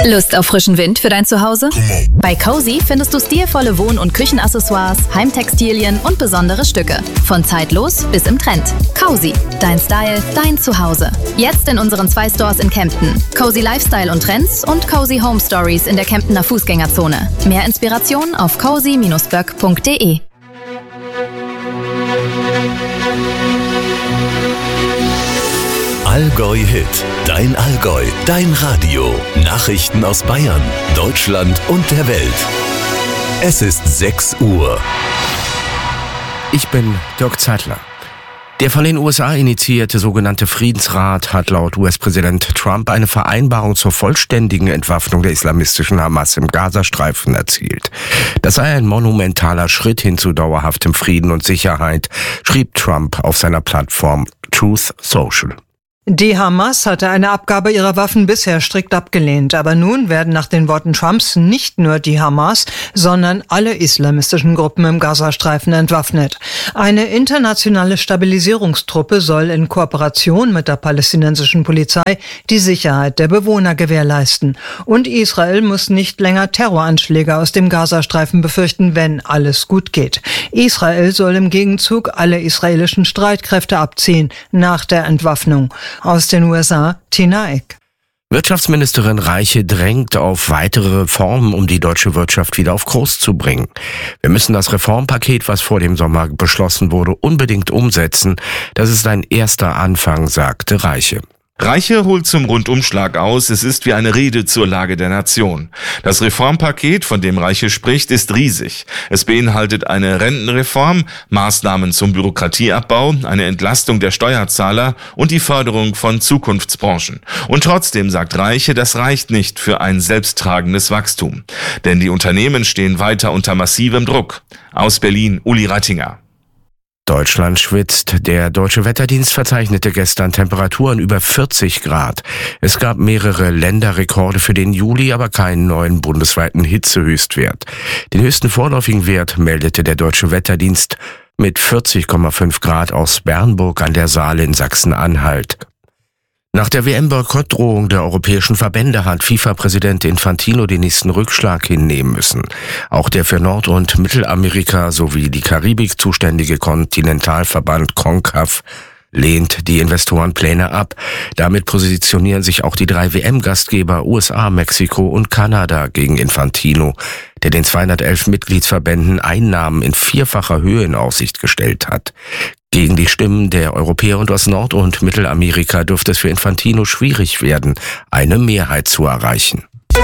Lust auf frischen Wind für dein Zuhause? Bei Cozy findest du stilvolle Wohn- und Küchenaccessoires, Heimtextilien und besondere Stücke. Von zeitlos bis im Trend. Cozy, dein Style, dein Zuhause. Jetzt in unseren 2 Stores in Kempten. Cozy Lifestyle und Trends und Cozy Home Stories in der Kemptener Fußgängerzone. Mehr Inspiration auf cozy-böck.de. Allgäu Hit, dein Allgäu, dein Radio. Nachrichten aus Bayern, Deutschland und der Welt. Es ist 6 Uhr. Ich bin Dirk Zeitler. Der von den USA initiierte sogenannte Friedensrat hat laut US-Präsident Trump eine Vereinbarung zur vollständigen Entwaffnung der islamistischen Hamas im Gazastreifen erzielt. Das sei ein monumentaler Schritt hin zu dauerhaftem Frieden und Sicherheit, schrieb Trump auf seiner Plattform Truth Social. Die Hamas hatte eine Abgabe ihrer Waffen bisher strikt abgelehnt, aber nun werden nach den Worten Trumps nicht nur die Hamas, sondern alle islamistischen Gruppen im Gazastreifen entwaffnet. Eine internationale Stabilisierungstruppe soll in Kooperation mit der palästinensischen Polizei die Sicherheit der Bewohner gewährleisten. Und Israel muss nicht länger Terroranschläge aus dem Gazastreifen befürchten, wenn alles gut geht. Israel soll im Gegenzug alle israelischen Streitkräfte abziehen nach der Entwaffnung. Aus den USA, Tina Eck. Wirtschaftsministerin Reiche drängt auf weitere Reformen, um die deutsche Wirtschaft wieder auf Kurs zu bringen. Wir müssen das Reformpaket, was vor dem Sommer beschlossen wurde, unbedingt umsetzen. Das ist ein erster Anfang, sagte Reiche. Reiche holt zum Rundumschlag aus, es ist wie eine Rede zur Lage der Nation. Das Reformpaket, von dem Reiche spricht, ist riesig. Es beinhaltet eine Rentenreform, Maßnahmen zum Bürokratieabbau, eine Entlastung der Steuerzahler und die Förderung von Zukunftsbranchen. Und trotzdem sagt Reiche, das reicht nicht für ein selbsttragendes Wachstum. Denn die Unternehmen stehen weiter unter massivem Druck. Aus Berlin, Uli Rattinger. Deutschland schwitzt. Der Deutsche Wetterdienst verzeichnete gestern Temperaturen über 40 Grad. Es gab mehrere Länderrekorde für den Juli, aber keinen neuen bundesweiten Hitzehöchstwert. Den höchsten vorläufigen Wert meldete der Deutsche Wetterdienst mit 40,5 Grad aus Bernburg an der Saale in Sachsen-Anhalt. Nach der WM-Boykottdrohung der europäischen Verbände hat FIFA-Präsident Infantino den nächsten Rückschlag hinnehmen müssen. Auch der für Nord- und Mittelamerika sowie die Karibik zuständige Kontinentalverband CONCACAF lehnt die Investorenpläne ab. Damit positionieren sich auch die 3 WM-Gastgeber USA, Mexiko und Kanada gegen Infantino, der den 211 Mitgliedsverbänden Einnahmen in 4-facher Höhe in Aussicht gestellt hat. Gegen die Stimmen der Europäer und aus Nord- und Mittelamerika dürfte es für Infantino schwierig werden, eine Mehrheit zu erreichen.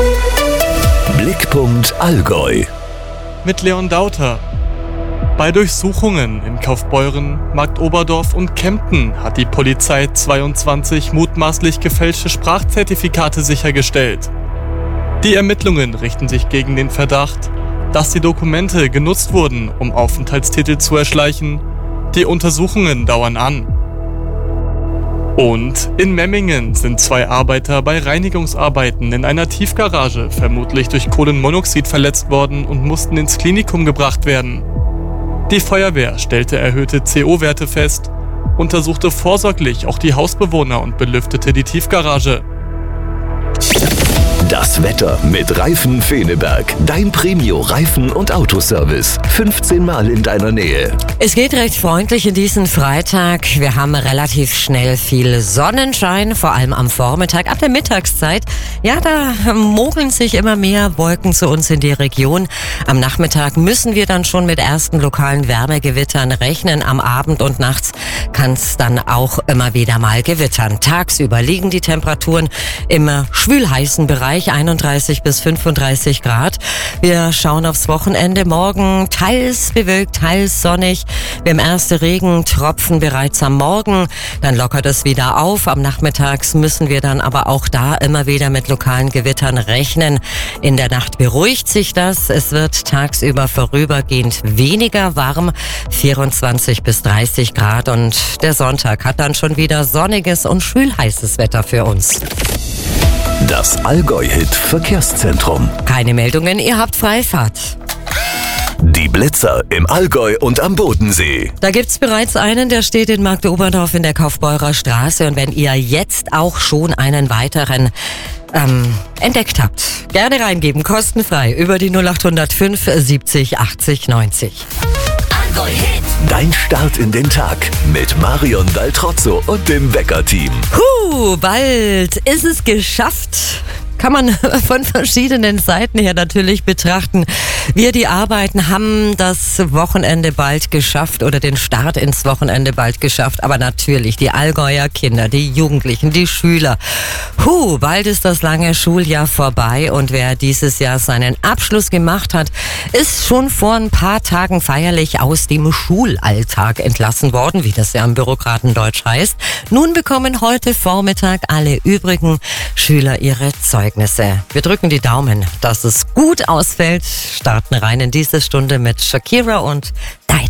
Blickpunkt Allgäu. Mit Leon Dauter. Bei Durchsuchungen in Kaufbeuren, Marktoberdorf und Kempten hat die Polizei 22 mutmaßlich gefälschte Sprachzertifikate sichergestellt. Die Ermittlungen richten sich gegen den Verdacht, dass die Dokumente genutzt wurden, um Aufenthaltstitel zu erschleichen. Die Untersuchungen dauern an. Und in Memmingen sind 2 Arbeiter bei Reinigungsarbeiten in einer Tiefgarage vermutlich durch Kohlenmonoxid verletzt worden und mussten ins Klinikum gebracht werden. Die Feuerwehr stellte erhöhte CO-Werte fest, untersuchte vorsorglich auch die Hausbewohner und belüftete die Tiefgarage. Das Wetter mit Reifen Feneberg. Dein Premio-Reifen- und Autoservice. 15 Mal in deiner Nähe. Es geht recht freundlich in diesen Freitag. Wir haben relativ schnell viel Sonnenschein, vor allem am Vormittag. Ab der Mittagszeit, ja, da mogeln sich immer mehr Wolken zu uns in die Region. Am Nachmittag müssen wir dann schon mit ersten lokalen Wärmegewittern rechnen. Am Abend und nachts kann es dann auch immer wieder mal gewittern. Tagsüber liegen die Temperaturen im schwülheißen Bereich, 31 bis 35 Grad. Wir schauen aufs Wochenende. Morgen teils bewölkt, teils sonnig. Wir haben erste Regentropfen bereits am Morgen. Dann lockert es wieder auf. Am Nachmittags müssen wir dann aber auch da immer wieder mit lokalen Gewittern rechnen. In der Nacht beruhigt sich das. Es wird tagsüber vorübergehend weniger warm. 24 bis 30 Grad. Und der Sonntag hat dann schon wieder sonniges und schwülheißes Wetter für uns. Das Allgäu-Hit-Verkehrszentrum. Keine Meldungen, ihr habt Freifahrt. Die Blitzer im Allgäu und am Bodensee. Da gibt's bereits einen, der steht in Marktoberdorf in der Kaufbeurer Straße. Und wenn ihr jetzt auch schon einen weiteren entdeckt habt. Gerne reingeben, kostenfrei über die 0805 70 80 90. Dein Start in den Tag mit Marion Daltrozzo und dem Wecker-Team. Bald ist es geschafft. Kann man von verschiedenen Seiten her natürlich betrachten. Wir, die arbeiten, haben das Wochenende bald geschafft oder den Start ins Wochenende bald geschafft. Aber natürlich die Allgäuer Kinder, die Jugendlichen, die Schüler. Bald ist das lange Schuljahr vorbei und wer dieses Jahr seinen Abschluss gemacht hat, ist schon vor ein paar Tagen feierlich aus dem Schulalltag entlassen worden, wie das ja im Bürokratendeutsch heißt. Nun bekommen heute Vormittag alle übrigen Schüler ihre Zeugnisse. Wir drücken die Daumen, dass es gut ausfällt. Starten rein in diese Stunde mit Shakira und Dein